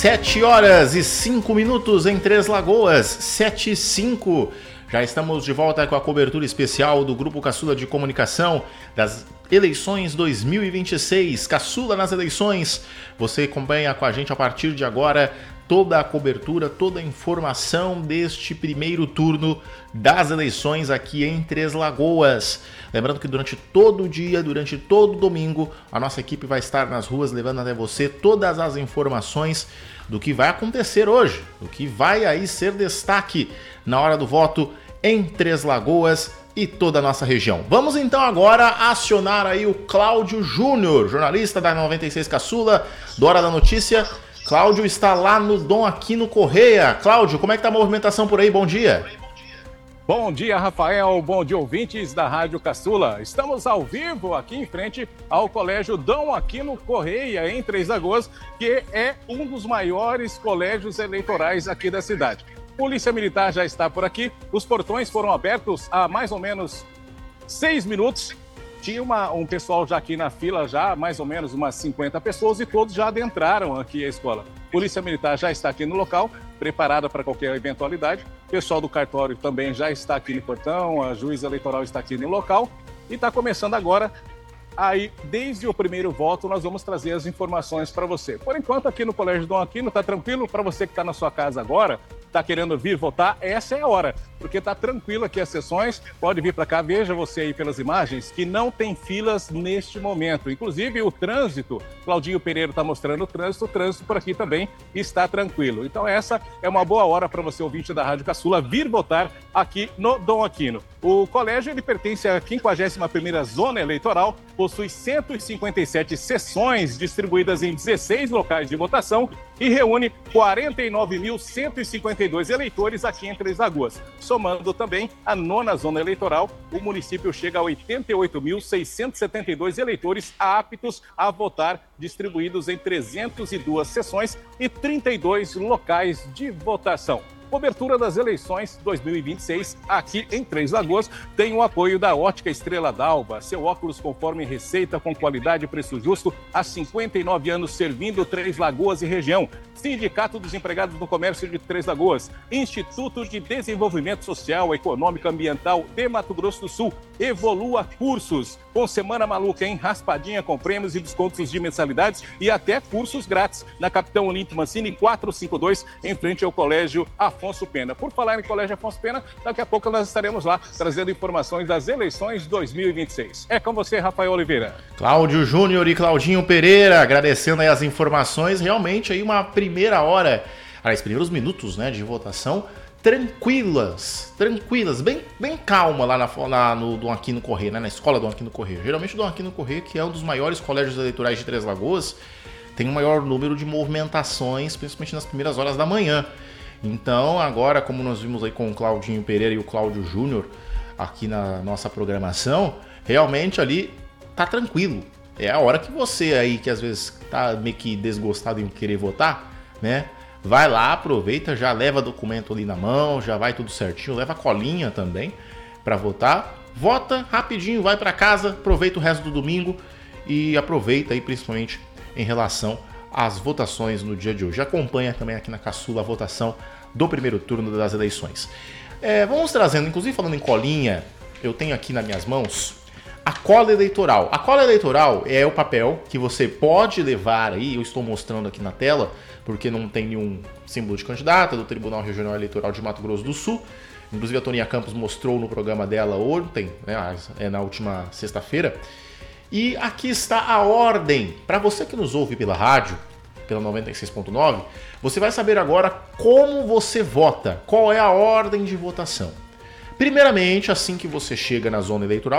7h05 em Três Lagoas, 7h05. Já estamos de volta com a cobertura especial do Grupo Caçula de Comunicação das eleições 2026. Caçula nas eleições. Você acompanha com a gente a partir de agora toda a cobertura, toda a informação deste primeiro turno das eleições aqui em Três Lagoas. Lembrando que durante todo o dia, durante todo o domingo, a nossa equipe vai estar nas ruas levando até você todas as informações do que vai acontecer hoje, do que vai aí ser destaque na hora do voto em Três Lagoas e toda a nossa região. Vamos então agora acionar aí o Cláudio Júnior, jornalista da 96 Caçula, do Hora da Notícia. Cláudio está lá no Dom Aquino Correia. Cláudio, como é que tá a movimentação por aí? Bom dia. Bom dia, Rafael. Bom dia, ouvintes da Rádio Caçula. Estamos ao vivo aqui em frente ao Colégio Dom Aquino Correia, em Três Lagoas, que é um dos maiores colégios eleitorais aqui da cidade. Polícia Militar já está por aqui. Os portões foram abertos há mais ou menos 6 minutos. Tinha um pessoal já aqui na fila, já mais ou menos umas 50 pessoas, e todos já adentraram aqui a escola. Polícia Militar já está aqui no local, preparada para qualquer eventualidade. O pessoal do cartório também já está aqui no portão, a juíza eleitoral está aqui no local. E está começando agora. Aí, desde o primeiro voto, nós vamos trazer as informações para você. Por enquanto, aqui no Colégio Dom Aquino, está tranquilo? Para você que está na sua casa agora, está querendo vir votar, essa é a hora, porque está tranquilo aqui as sessões. Pode vir para cá, veja você aí pelas imagens, que não tem filas neste momento. Inclusive, o trânsito, Claudinho Pereira está mostrando o trânsito por aqui também está tranquilo. Então, essa é uma boa hora para você, ouvinte da Rádio Caçula, vir votar aqui no Dom Aquino. O colégio ele pertence à 51ª Zona Eleitoral, possui 157 sessões distribuídas em 16 locais de votação e reúne 49.152 eleitores aqui em Três Lagoas. Somando também a 9ª Zona Eleitoral, o município chega a 88.672 eleitores aptos a votar, distribuídos em 302 sessões e 32 locais de votação. Cobertura das eleições 2026 aqui em Três Lagoas tem o apoio da Ótica Estrela d'Alva, seu óculos conforme receita com qualidade e preço justo há 59 anos servindo Três Lagoas e região. Sindicato dos Empregados do Comércio de Três Lagoas, Instituto de Desenvolvimento Social, Econômico e Ambiental de Mato Grosso do Sul, Evolua Cursos, com Semana Maluca, hein? Raspadinha com prêmios e descontos de mensalidades e até cursos grátis na Capitão Olímpio Mancini 452, em frente ao Colégio Afonso Pena. Por falar em Colégio Afonso Pena, daqui a pouco nós estaremos lá trazendo informações das eleições 2026. É com você, Rafael Oliveira. Cláudio Júnior e Claudinho Pereira, agradecendo aí as informações. Realmente aí uma primeira hora, aliás, primeiros minutos, né, de votação tranquilas, bem calma lá no Dom Aquino Correia, né, na escola Dom Aquino Correia. Geralmente o Dom Aquino Correia, que é um dos maiores colégios eleitorais de Três Lagoas, tem um maior número de movimentações, principalmente nas primeiras horas da manhã. Então, agora, como nós vimos aí com o Claudinho Pereira e o Cláudio Júnior aqui na nossa programação, realmente ali tá tranquilo. É a hora que você aí, que às vezes tá meio que desgostado em querer votar, né? Vai lá, aproveita, já leva documento ali na mão, já vai tudo certinho, leva colinha também para votar. Vota rapidinho, vai para casa, aproveita o resto do domingo e aproveita aí principalmente em relação às votações no dia de hoje. Acompanha também aqui na Caçula a votação do primeiro turno das eleições. Vamos trazendo, inclusive falando em colinha, eu tenho aqui nas minhas mãos a cola eleitoral. A cola eleitoral é o papel que você pode levar aí, eu estou mostrando aqui na tela, porque não tem nenhum símbolo de candidata do Tribunal Regional Eleitoral de Mato Grosso do Sul. Inclusive a Toninha Campos mostrou no programa dela ontem, né, na última sexta-feira. E aqui está a ordem. Para você que nos ouve pela rádio, pela 96.9, você vai saber agora como você vota, qual é a ordem de votação. Primeiramente, assim que você chega na zona eleitoral,